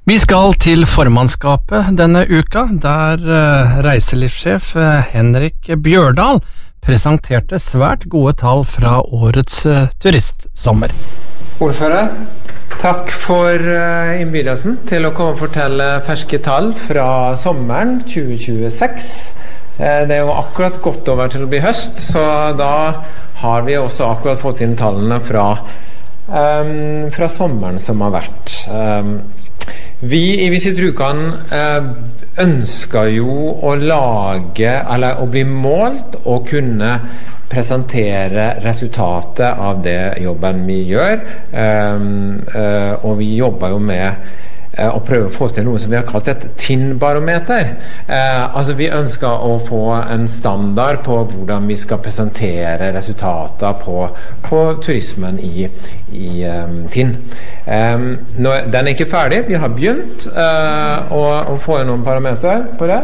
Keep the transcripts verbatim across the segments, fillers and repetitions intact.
Vi skal til formannskapet denne uka, der reiselivssjef Henrik Bjørdal presenterte svært gode tall fra årets turistsommer. Ordfører, takk for innbydelsen til å komme og fortelle ferske tall fra sommeren tjue tjueseks. Det er jo akkurat gått over til å bli høst, så da har vi også akkurat fått inn tallene fra, um, fra sommeren som har vært. Um, Vi i Visit Rjukan eh, ønsker jo å lage, eller å bli målt og kunne presentere resultatet av det jobben vi gjør. Um, uh, og vi jobber jo med uh, å prøve å få til noe som vi har kalt et T I N-barometer. Uh, altså vi ønsker å få en standard på hvordan vi skal presentere resultater på, på turismen i, i um, T I N. Um, nå, den er ikke ferdig, vi har begynt uh, å, å få noen parameter på det.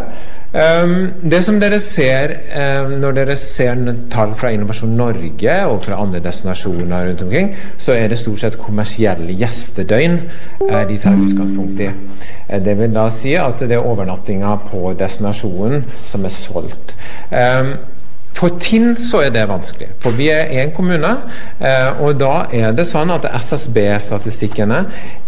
Um, det som dere ser um, når dere ser tall fra Innovasjon Norge og fra andre destinasjoner rundt omkring, så er det stort sett kommersielle gjestedøgn uh, de tar utgangspunkt i. Uh, det vil da si at det er overnattinger på destinasjonen som er solgt. Um, For T I N så er det vanskelig, for vi er en kommune, eh, og da er det sånn at S S B-statistikkene,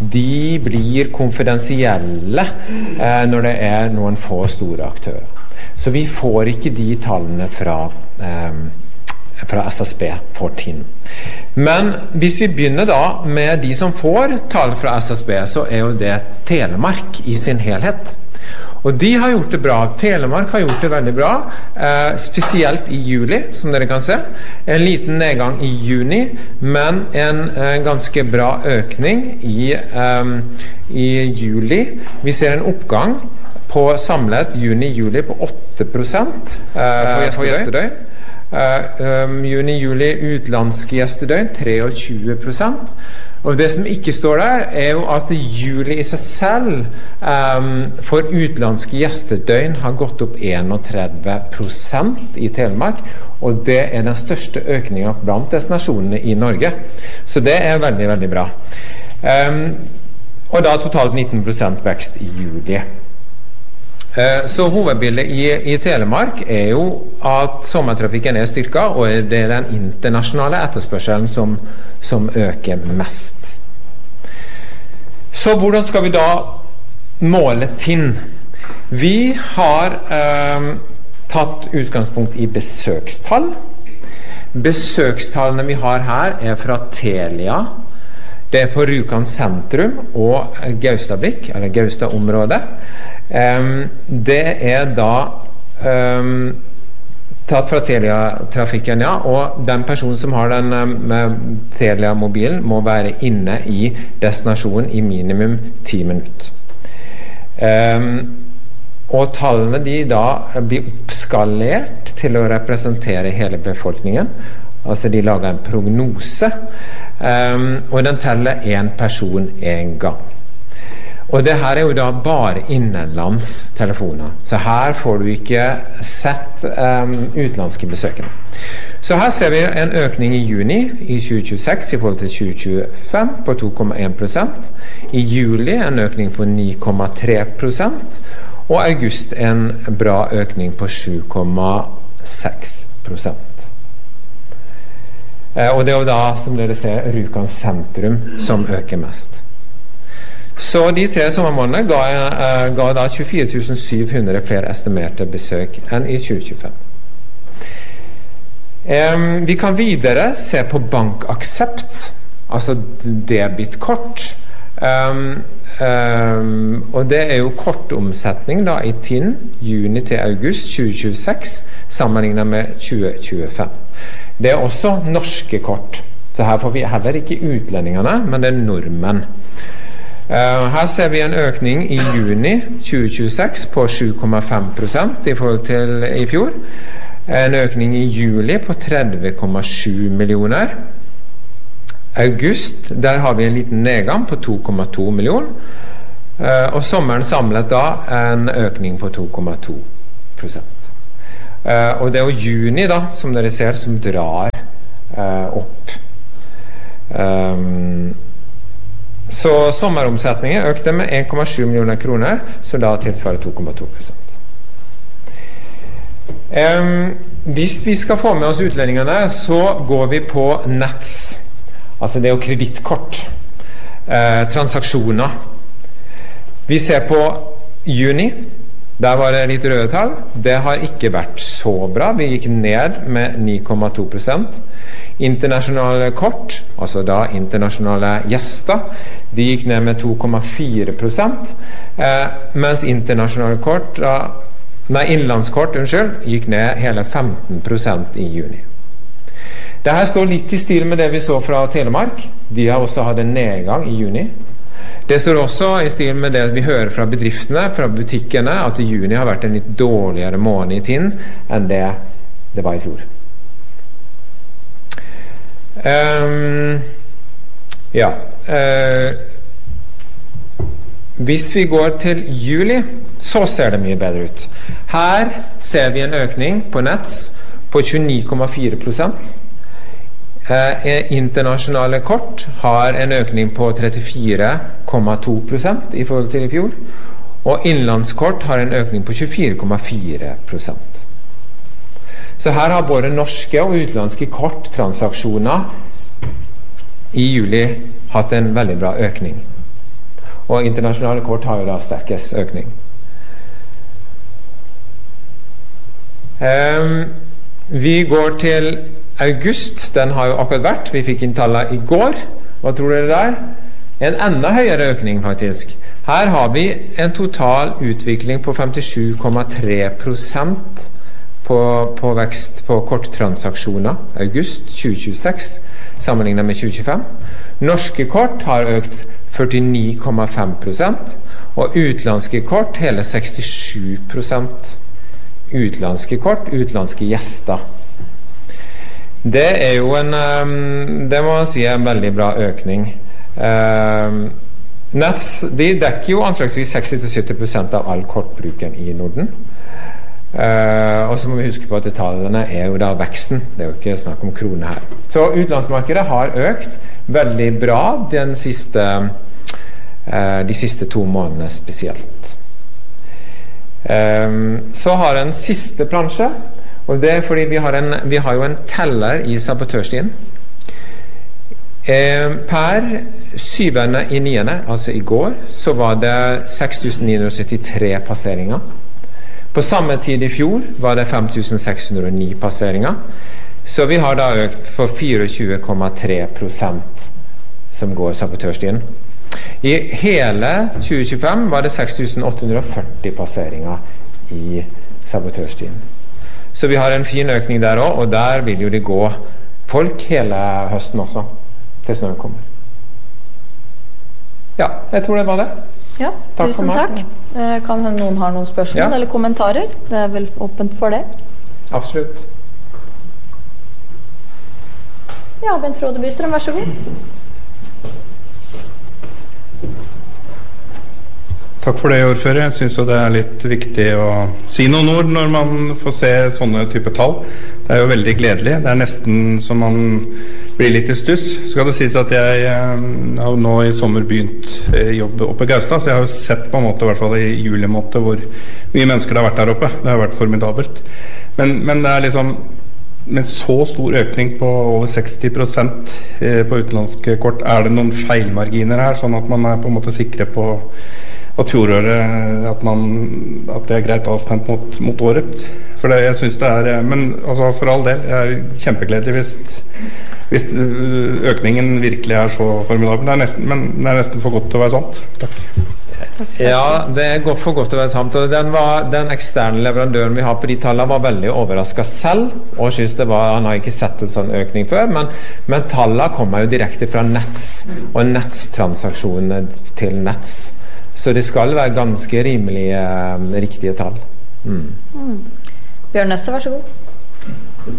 de blir konfidensielle eh, når det er noen få store aktører. Så vi får ikke de tallene fra, eh, fra S S B for T I N. Men hvis vi begynner da med de som får tall fra S S B, så er jo det Telemark i sin helhet. Og de har gjort det bra. Telemark har gjort det veldig bra, eh, spesielt i juli, som dere kan se. En liten nedgang i juni, men en, en ganske bra økning i, um, i juli. Vi ser en oppgang på samlet juni-juli på åtte prosent eh, for gjestedøgn. Uh, um, juni-juli utenlandske gjestedøgn tjuetre prosent. Og det som ikke står der er jo at juli i seg selv um, for utenlandske gjestedøgn har gått opp trettién prosent i Telemark, og det er den største økningen blant destinasjonene i Norge, så det er veldig, veldig bra. Um, og da totalt nitten prosent vekst i juli. Så hovedbildet i, i Telemark er jo at sommertrafikken er styrket, og det er den internasjonale etterspørselen som, som øker mest. Så hvordan skal vi da måle T I N? Vi har eh, tatt utgangspunkt i besøkstall. Besøkstallene vi har her er fra Telia. Det er på Rjukan sentrum og Gaustablikk, eller Gaustad-området. Um, det er da um, tatt fra Telia-trafikken, ja, og den personen som har den um, Telia-mobilen må være inne i destinasjonen i minimum ti minutter. Um, og tallene de da blir oppskalert til å representere hele befolkningen. Altså de lager en prognose, um, og den teller en person en gang. Og det her er jo da bare innenlandstelefoner, så her får du ikke sett um, utenlandske besøkende. Så her ser vi en økning i juni i tjue tjueseks i forhold til tjue tjuefem på to komma én prosent, i juli en økning på ni komma tre prosent, og august en bra økning på sju komma seks prosent. Og det er jo da, som dere ser, Rjukan sentrum som øker mest. Så de tre sommermånedene ga, uh, ga da tjuefire tusen syv hundre flere estimerte besøk enn i tjue tjuefem. Um, vi kan videre se på bankaksept, altså debitkort. Um, um, og det er jo kortomsetning da i T I N juni til august tjue tjueseks sammenlignet med tjue tjuefem. Det er også norske kort, så her får vi heller ikke utlendingene, men det er nordmenn. Uh, her ser vi en økning i juni tjue tjueseks på sju komma fem prosent i forhold til i fjor. En økning i juli på tretti komma sju millioner. August, der har vi en liten nedgang på to komma to millioner. Uh, og sommeren samlet da en økning på to komma to prosent. Uh, og det er jo juni da, som dere ser, som drar uh, opp. Um, Så sommeromsetningen økte med en komma sju millioner kroner, så da tilsvarer to komma to prosent. Um, hvis vi skal få med oss utlendingene, så går vi på Nets. Altså det er jo kredittkort. Eh, transaksjoner. Vi ser på juni. Der var det litt røde tall. Det har ikke vært så bra. Vi gikk ned med ni komma to prosent. Internasjonale kort, altså da internasjonale gjester, de gikk ned med to komma fire prosent, eh, mens internasjonale kort, eh, nei, innlandskort, unnskyld, gikk ned hele femten prosent i juni. Dette står litt i stil med det vi så fra Telemark. De har også hatt en nedgang i juni. Det står også i stil med det vi hører fra bedriftene, fra butikkene, at i juni har vært en litt dårligere måned i Tinn enn det det var i fjor. Um, ja. Uh, hvis vi går til juli, så ser det mye bedre ut. Her ser vi en økning på Nets på tjueni komma fire prosent. Eh, internasjonale kort har en økning på trettifire komma to prosent i forhold til i fjor, og innlandskort har en økning på tjuefire komma fire prosent. Så her har både norske og utenlandske korttransaksjoner i juli hatt en veldig bra økning. Og internasjonale kort har jo da sterkest økning. Um, vi går til august, den har jo akkurat vært, vi fikk inn tallet i går. Hva tror dere der? En enda høyere økning faktisk. Her har vi en total utvikling på femtisju komma tre prosent på, på vekst på korttransaksjoner, august tjue tjueseks, sammenlignet med tjue tjuefem. Norske kort har økt førtini komma fem prosent, og utenlandske kort hele sekstisju prosent. Utenlandske kort, utenlandske gjester. Det er jo en, det må man si er en veldig bra økning. Nets, de dekker jo anslagsvis seksti til sytti prosent av all kortbruken i Norden. Og så må vi huske på at tallene er jo da veksten, det er jo ikke snakk om kroner her. Så utlandsmarkedet har økt veldig bra den siste, de siste to månedene spesielt. Så har en siste plansje, og det er fordi vi har, en, vi har jo en teller i sabotørstien. Eh, per syvende i niende, altså i går, så var det seks tusen ni hundre syttitre passeringer. På samme tid i fjor var det fem tusen seks hundre ni passeringer. Så vi har da økt for tjuefire komma tre prosent som går sabotørstien. I hele tjue tjuefem var det seks tusen åtte hundre førti passeringer i sabotørstien. Så vi har en fin økning der også, og der vil jo det gå folk hele høsten også, til snøen kommer. Ja, jeg tror det var det. Ja, takk tusen takk. Eh, kan noen ha noen spørsmål ja. Eller kommentarer? Det er vel åpent for det? Absolutt. Ja, Bent Frode Bystrøm, vær så god. Takk for det, ordfører. Jeg synes jo det er litt viktig å si noen ord når man får se sånne type tall. Det er jo veldig gledelig. Det er nesten som man blir litt i stuss. Skal det sies at jeg har nå i sommer begynt jobb oppe i Gaustad, så jeg har jo sett på en måte, i hvert fall i julemåte, hvor mye mennesker det har vært der oppe. Det har vært formidabelt. Men, men det er liksom med så stor økning på over seksti prosent på utenlandske kort, er det noen feilmarginer her, sånn at man er på en måte sikre på at fjoråret, at, man, at det er greit avstemt mot, mot året. For det, jeg synes det er, men altså for all del, jeg er kjempegledelig hvis, hvis økningen virkelig er så formidabel. Det er nesten, men det er nesten for godt til å være sant. Takk. Ja, det er godt for godt å være sant. Og den, var, den eksterne leverandøren vi har på de tallene var veldig overrasket selv, og synes det var, han har ikke sett en sånn økning før, men, men tallene kommer jo direkte fra Nets, og Nets-transaksjonene til Nets. Så det skal være ganske rimelige, riktige tall. Mm. Mm. Bjørn Nøsse, vær så god.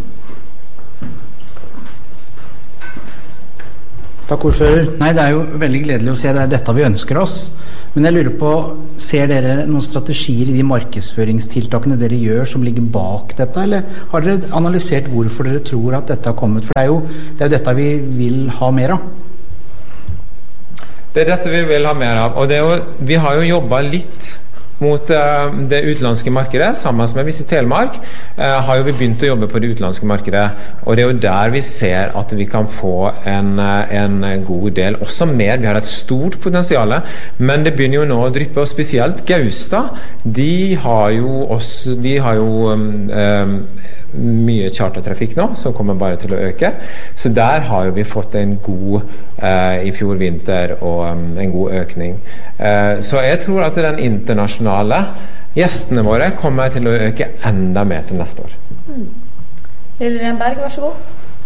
Takk, ordfører. Nei, det er jo veldig gledelig å se. Det er dette vi ønsker oss. Men jeg lurer på, ser dere noen strategier i de markedsføringstiltakene dere gjør som ligger bak dette, eller har dere analysert hvorfor dere tror at dette har kommet? For det er jo, det er jo dette vi vil ha mer av. Det er dette vi vil ha mer av, og det er jo, vi har jo jobbet litt mot uh, det utenlandske markedet, sammen med Visit Telemark, uh, har jo vi begynt å jobbe på det utenlandske markedet, og det er jo der vi ser at vi kan få en, uh, en god del, også mer, vi har et stort potensiale, men det begynner jo nå å dryppe, og spesielt Gaustad, de har jo også, de har jo um, um, mye chartertrafikk nå, som kommer bare til å øke, så der har jo vi fått en god uh, i fjor vinter og um, en god økning. Uh, så jeg tror at den internasjonale gjestene våre kommer til å øke enda mer til neste år. Mm. Lillian Berg, vær så god.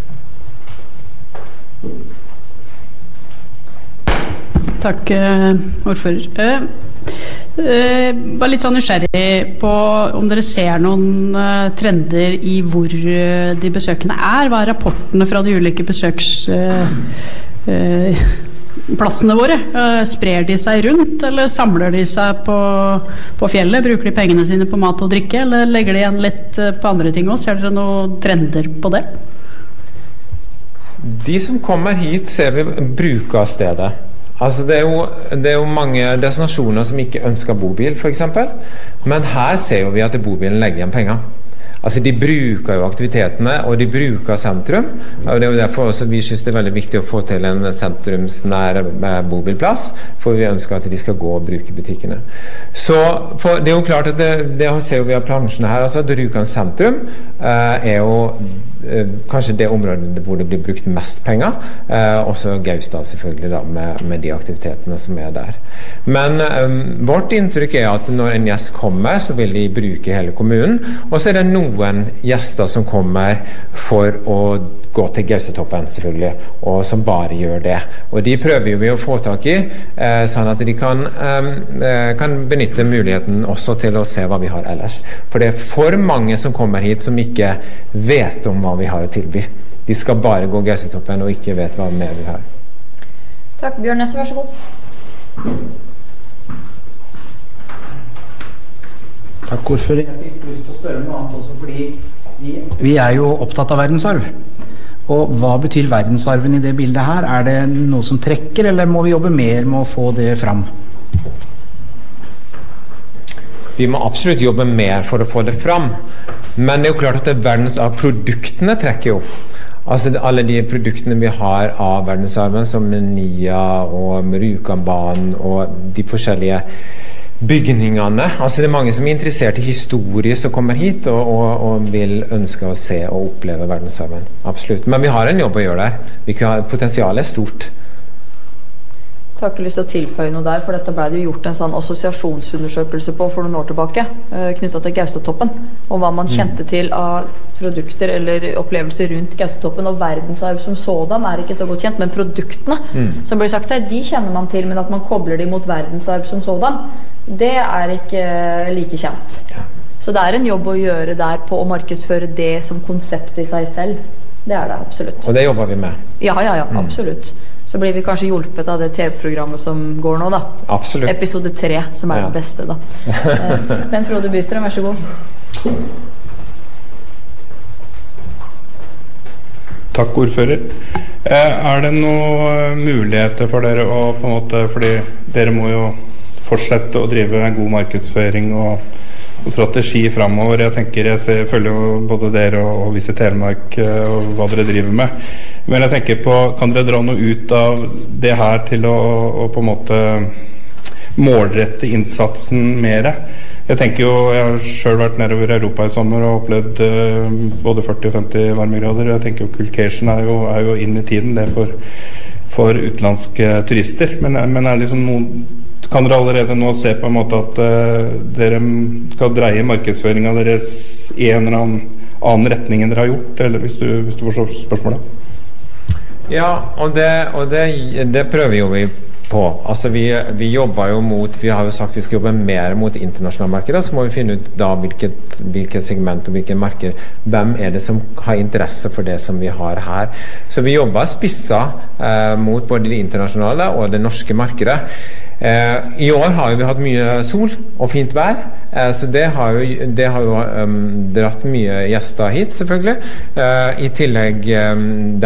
Takk, ordfører. Uh, Uh, bare litt sånn nysgjerrig på om dere ser noen uh, trender i hvor uh, de besøkende er. Hva er rapportene fra de ulike besøksplassene uh, uh, våre? Uh, sprer de seg rundt, eller samler de seg på, på fjellet? Bruker de pengene sine på mat og drikke, eller legger de igjen litt uh, på andre ting også? Ser dere noen trender på det? De som kommer hit ser vi bruk av stedet. Altså det, er jo, det er jo mange destinasjoner som ikke ønsker bobil, for eksempel. Men her ser vi at bobilen legger igjen penger. Altså de bruker jo aktivitetene, og de bruker sentrum. Og det er jo derfor også vi synes det er veldig viktig å få til en sentrumsnær bobilplass, for vi ønsker at de skal gå og bruke butikkene. Så for, det er jo klart at det, det ser vi av plansjene her, altså at Rjukan sentrum uh, er jo uh, kanskje det området hvor det blir brukt mest penger, uh, også Gaustad selvfølgelig da, med, med de aktivitetene som er der. Men um, vårt inntrykk er at når en gjest kommer, så vil de bruke hele kommunen, og så er det noen gjester som kommer for å gå til Gaustatoppen selvfølgelig, og som bare gjør det. Og de prøver vi å få tak i, eh, sånn at de kan, eh, kan benytte muligheten også til å se hva vi har ellers. For det er for mange som kommer hit som ikke vet om hva vi har å tilby. De skal bare gå Gaustatoppen og ikke vet hva mer vi har. Takk, Bjørn Nesse, vær så god. Takk, ordfører. Jeg fikk lyst til å spørre noe annet også, fordi vi, vi er jo opptatt av verdensarv. Og hva betyr verdensarven i det bildet her? Er det noe som trekker, eller må vi jobbe mer med å få det fram? Vi må absolutt jobbe mer for å få det fram. Men det er jo klart at det verdensarvproduktene trekker jo. Altså alle de produktene vi har av verdensarven, som Nia og Rjukanbanen og de forskjellige bygningene. Altså det er mange som er interessert i historie som kommer hit og, og, og vil ønske å se og oppleve verdensarven. Absolutt. Men vi har en jobb å gjøre der. Vi kan, potensialet er stort. Jeg har ikke lyst til å tilføye noe der, for dette ble det jo gjort en sånn assosiasjonsundersøkelse på for noen år tilbake, knyttet til Gaustatoppen, og hva man kjente til av produkter eller opplevelser rundt Gaustatoppen, og verdensarv som sådan er ikke så godt kjent, men produktene mm. som blir sagt her, de kjenner man til, men at man kobler de mot verdensarv som sådan, det er ikke like kjent. Ja. Så det er en jobb å gjøre der på å markedsføre det som konsept i seg selv. Det er det absolutt. Og det jobber vi med. Ja, ja, ja, absolutt. Mm. Så blir vi kanskje hjulpet av det T V-programmet som går nå, da. Absolutt. Episode tre, som er ja. det beste, da. Men Frode Bystrøm, vær så god. Takk, ordfører. Er det noen muligheter for dere å på en måte, fordi dere må jo fortsette å drive en god markedsføring og, og strategi fremover. Jeg tenker, jeg ser, følger jo både dere og, og Visit Telemark og hva dere driver med. Men jeg tenker på, kan dere dra noe ut av det her til å, å på en måte målrette innsatsen mere? Jeg tenker jo, jeg har selv vært nedover i Europa i sommer og opplevd uh, både førti og femti varmegrader. Jeg tenker jo Coolcation er jo, er jo inn i tiden, det for, for utenlandske turister. Men, men er det liksom noen, kan dere allerede nå se på en måte at uh, dere skal dreie markedsføringen deres i en eller annen, annen retning enn dere har gjort, eller hvis du, hvis du forstår spørsmålet? Ja, og det, og det, det prøver jo vi på. Altså vi, vi jobber jo mot, vi har jo sagt vi skal jobbe mer mot internasjonale markeder, så må vi finne ut da hvilket, hvilket segment og hvilke markeder, hvem er det som har interesse for det som vi har her. Så vi jobber spissa eh, mot både de internasjonale og det norske markedet. Eh, I år har vi hatt mye sol og fint vær, eh, så det har jo, det har jo um, dratt mye gjester hit selvfølgelig. Eh, I tillegg um,